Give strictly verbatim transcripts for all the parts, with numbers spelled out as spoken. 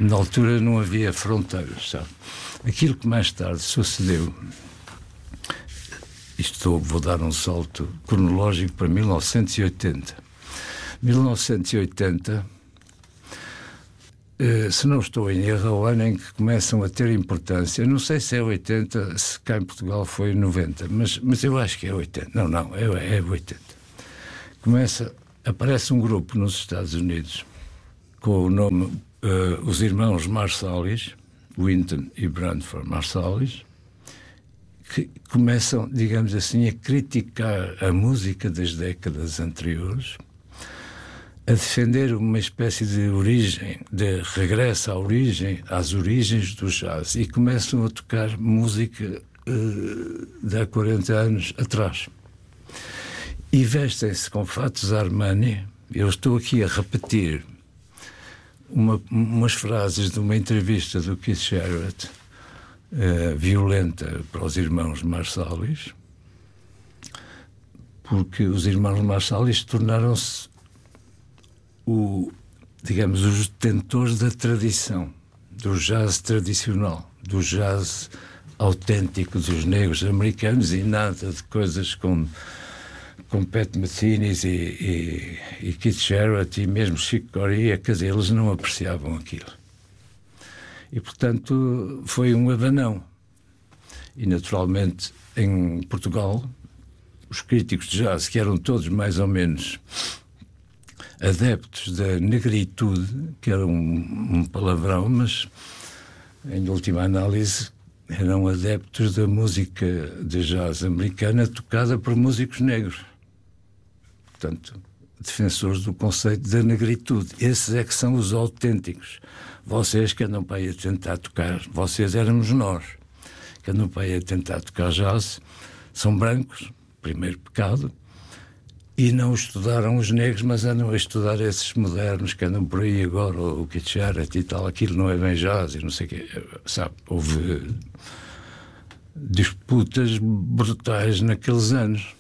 Na altura não havia fronteiras, sabe? Aquilo que mais tarde sucedeu, isto vou dar um salto cronológico para mil novecentos e oitenta. mil novecentos e oitenta, eh, se não estou em erro, é o ano em que começam a ter importância. Não sei se é oitenta, se cá em Portugal foi noventa, mas, mas eu acho que é oitenta. Não, não, é, é oitenta. Começa, aparece um grupo nos Estados Unidos com o nome uh, os irmãos Marsalis, Wynton e Branford Marsalis, que começam, digamos assim, a criticar a música das décadas anteriores, a defender uma espécie de origem, de regresso à origem, às origens do jazz, e começam a tocar música uh, de há quarenta anos atrás. E vestem-se com fatos Armani. Eu estou aqui a repetir uma, umas frases de uma entrevista do Keith Jarrett, uh, violenta para os irmãos Marsalis, porque os irmãos Marsalis tornaram-se o, digamos, os detentores da tradição, do jazz tradicional, do jazz autêntico dos negros americanos, e nada de coisas com com Pat Metheny e, e, e Keith Jarrett e mesmo Chick Corea, quer dizer, eles não apreciavam aquilo. E, portanto, foi um abanão. E, naturalmente, em Portugal, os críticos de jazz, que eram todos mais ou menos adeptos da negritude, que era um, um palavrão, mas, em última análise, eram adeptos da música de jazz americana tocada por músicos negros. Portanto, defensores do conceito da negritude. Esses é que são os autênticos. Vocês que andam para aí a tentar tocar, vocês éramos nós, que andam para aí a tentar tocar jazz, são brancos, primeiro pecado, e não estudaram os negros, mas andam a estudar esses modernos que andam por aí agora, o Keith Jarrett e tal, aquilo não é bem jazz, e não sei o quê. Sabe, houve disputas brutais naqueles anos.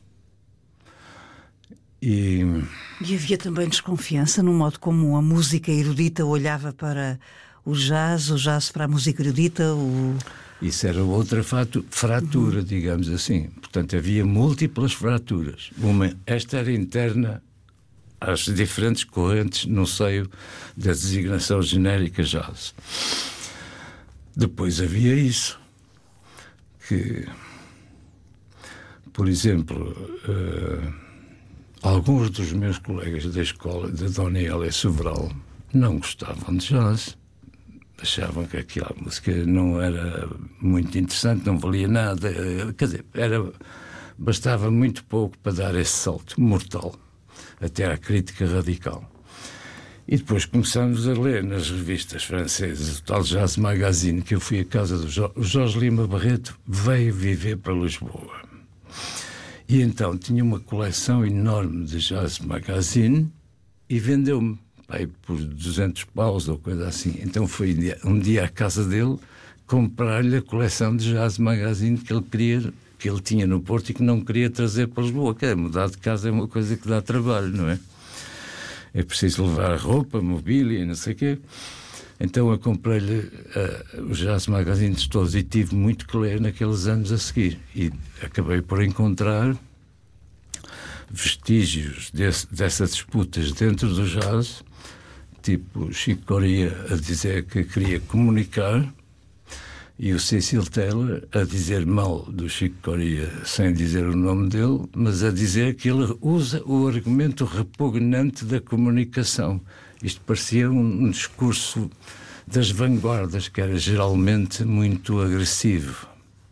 E... e havia também desconfiança no modo como a música erudita olhava para o jazz, o jazz para a música erudita. O... Isso era outra fatu- fratura, uhum. digamos assim. Portanto, havia múltiplas fraturas. Uma, esta era interna às diferentes correntes no seio da designação genérica jazz. Depois havia isso, que, por exemplo, uh, alguns dos meus colegas da escola, da Dona Elia Sobral, não gostavam de jazz. Achavam que aquela música não era muito interessante, não valia nada. Quer dizer, era, bastava muito pouco para dar esse salto mortal até à crítica radical. E depois começamos a ler nas revistas francesas, o tal Jazz Magazine, que eu fui à casa do jo- o Jorge Lima Barreto, veio viver para Lisboa. E então tinha uma coleção enorme de Jazz Magazine e vendeu-me aí por duzentos paus ou coisa assim. Então fui um dia à casa dele comprar-lhe a coleção de Jazz Magazine que ele queria, que ele tinha no Porto e que não queria trazer para Lisboa. Que é, mudar de casa é uma coisa que dá trabalho, não é? É preciso levar roupa, mobília e não sei o quê. Então eu comprei-lhe uh, os Jazz Magazines todos e tive muito que ler naqueles anos a seguir. E acabei por encontrar vestígios desse, dessas disputas dentro do jazz, tipo Chico Corea a dizer que queria comunicar e o Cecil Taylor a dizer mal do Chico Corea sem dizer o nome dele, mas a dizer que ele usa o argumento repugnante da comunicação. Isto parecia um, um discurso das vanguardas, que era geralmente muito agressivo.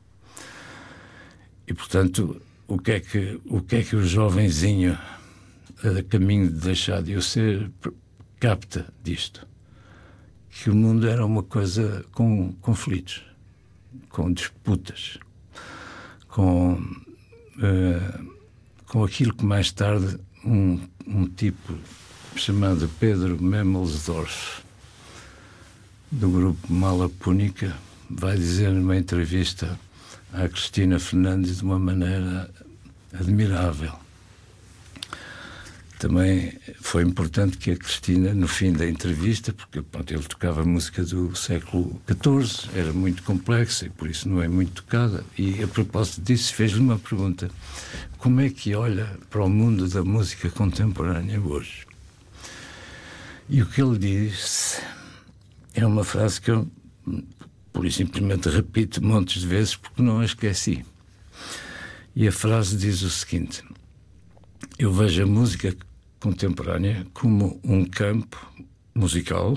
E, portanto, o que é que o, que é que o jovenzinho, a caminho de deixar de eu ser, capta disto? Que o mundo era uma coisa com conflitos, com disputas, com, uh, com aquilo que mais tarde um, um tipo chamado Pedro Memelsdorf, do grupo Mala Púnica, vai dizer numa entrevista à Cristina Fernandes de uma maneira admirável, também foi importante que a Cristina, no fim da entrevista, porque pronto, ele tocava música do século catorze, era muito complexa e por isso não é muito tocada, e a propósito disso fez-lhe uma pergunta: como é que olha para o mundo da música contemporânea hoje? E o que ele disse é uma frase que eu, por isso, simplesmente repito montes de vezes porque não a esqueci. E a frase diz o seguinte: eu vejo a música contemporânea como um campo musical